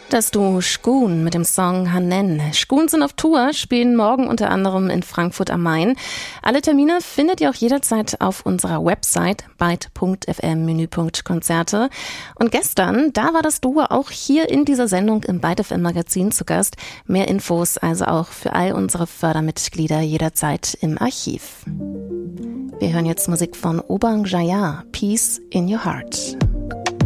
Das Duo Schkuhn mit dem Song Hanen. Schkuhn sind auf Tour, spielen morgen unter anderem in Frankfurt am Main. Alle Termine findet ihr auch jederzeit auf unserer Website byte.fm Menüpunkt Konzerte. Und gestern, da war das Duo auch hier in dieser Sendung im Byte FM Magazin zu Gast. Mehr Infos also auch für all unsere Fördermitglieder jederzeit im Archiv. Wir hören jetzt Musik von Obang Jaya, Peace in Your Heart.